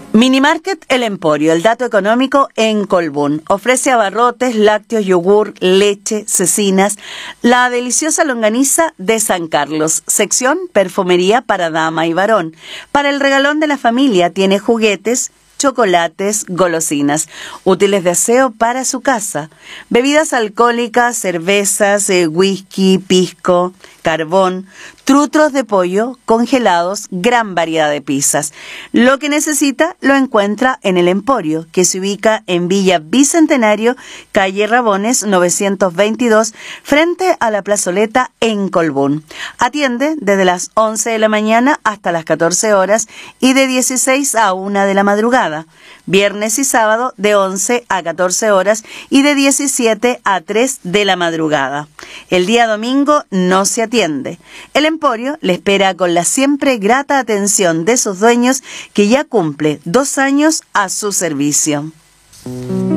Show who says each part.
Speaker 1: Minimarket El Emporio, el dato económico en Colbún. Ofrece abarrotes, lácteos, yogur, leche, cecinas, la deliciosa longaniza de San Carlos. Sección perfumería para dama y varón. Para el regalón de la familia tiene juguetes, chocolates, golosinas, útiles de aseo para su casa, bebidas alcohólicas, cervezas, whisky, pisco, carbón, trutros de pollo, congelados, gran variedad de pizzas. Lo que necesita lo encuentra en El Emporio, que se ubica en Villa Bicentenario, calle Rabones 922, frente a la plazoleta en Colbún. Atiende desde las 11 de la mañana hasta las 14 horas y de 16 a 1 de la madrugada. Viernes y sábado de 11 a 14 horas y de 17 a 3 de la madrugada. El día domingo no se atiende. El Emporio le espera con la siempre grata atención de sus dueños, que ya cumple 2 años a su servicio.